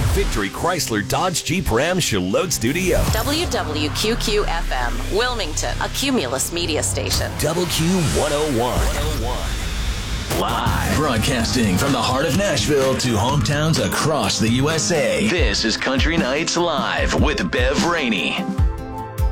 Victory Chrysler Dodge Jeep Ram Charlotte Studio. WWQQ-FM, Wilmington, a Cumulus media station. WQ101. Live. Broadcasting from the heart of Nashville to hometowns across the USA. This is Country Nights Live with Bev Rainey.